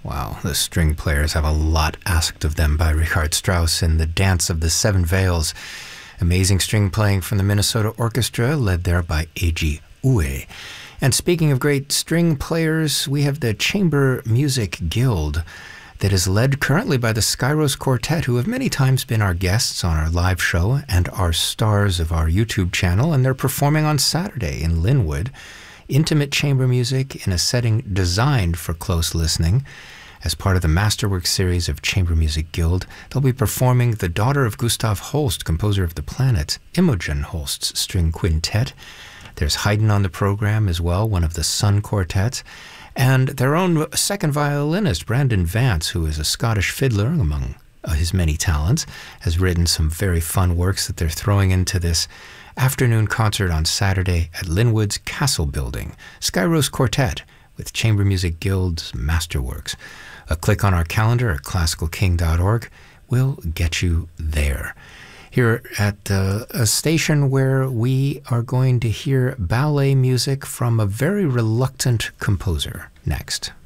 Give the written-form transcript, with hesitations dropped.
Wow, the string players have a lot asked of them by Richard Strauss in The Dance of the Seven Veils. Amazing string playing from the Minnesota Orchestra, led there by Eiji Ue. And speaking of great string players, we have the Chamber Music Guild that is led currently by the Skyros Quartet, who have many times been our guests on our live show and are stars of our YouTube channel, and they're performing on Saturday in Linwood. Intimate chamber music in a setting designed for close listening. As part of the Masterworks series of Chamber Music Guild, they'll be performing the daughter of Gustav Holst, composer of The Planets, Imogen Holst's string quintet. There's Haydn on the program as well, one of the Sun quartets, and their own second violinist, Brandon Vance, who is a Scottish fiddler among his many talents, has written some very fun works that they're throwing into this afternoon concert on Saturday at Linwood's Castle Building. Skyros Quartet with Chamber Music Guild's Masterworks. A click on our calendar at classicalking.org will get you there. Here at a station where we are going to hear ballet music from a very reluctant composer next.